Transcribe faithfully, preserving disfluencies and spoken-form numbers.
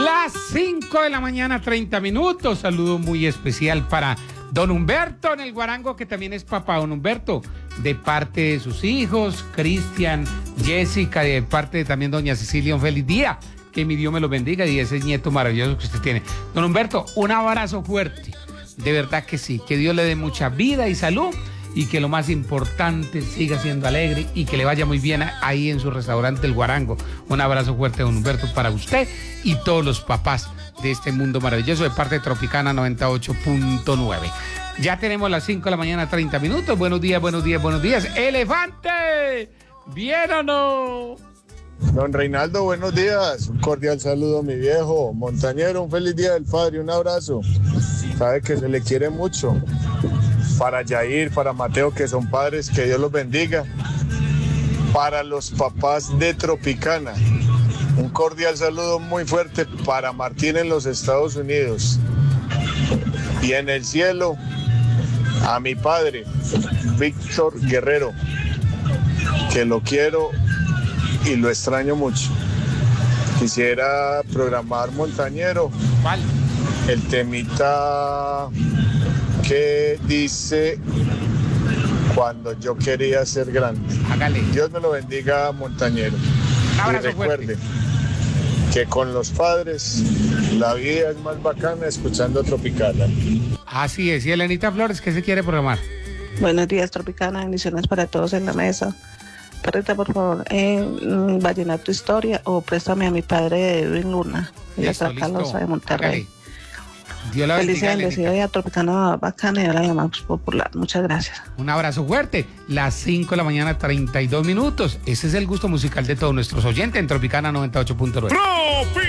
Las cinco de la mañana, treinta minutos. Saludo muy especial para don Humberto en el Guarango, que también es papá. Don Humberto, de parte de sus hijos, Cristian, Jessica, y de parte de también doña Cecilia, un feliz día. Que mi Dios me lo bendiga y ese nieto maravilloso que usted tiene. Don Humberto, un abrazo fuerte. De verdad que sí. Que Dios le dé mucha vida y salud. Y que lo más importante, siga siendo alegre y que le vaya muy bien ahí en su restaurante El Guarango. Un abrazo fuerte, don Humberto, para usted y todos los papás de este mundo maravilloso, de parte de Tropicana noventa y ocho punto nueve. Ya tenemos las cinco de la mañana, treinta minutos. Buenos días, buenos días, buenos días. ¡Elefante! ¿Bien o no? Don Reinaldo, buenos días. Un cordial saludo, mi viejo. Montañero, un feliz día del padre, un abrazo. Sabe que se le quiere mucho. Para Yair, para Mateo, que son padres, que Dios los bendiga. Para los papás de Tropicana, un cordial saludo muy fuerte para Martín en los Estados Unidos. Y en el cielo, a mi padre, Víctor Guerrero, que lo quiero y lo extraño mucho. Quisiera programar, Montañero, ¿Cuál? el temita que dice cuando yo quería ser grande. Hágale. Dios me lo bendiga, Montañero. Un abrazo y recuerde fuerte. que con los padres la vida es más bacana escuchando Tropicana. Así es. Y Elenita Flores, ¿qué se quiere programar? Buenos días, Tropicana. Bendiciones para todos en la mesa. Perrita, por favor, en Vallenato Historia o préstame a mi padre de Edwin Luna. Y Listo, la listo. Carlos de Monterrey. Hágale. Dios la Feliz bendiga, y bendecido Elenita. día, Tropicana bacana y la llamamos popular. Muchas gracias. Un abrazo fuerte. Las cinco de la mañana, treinta y dos minutos. Ese es el gusto musical de todos nuestros oyentes en Tropicana noventa y ocho punto nueve.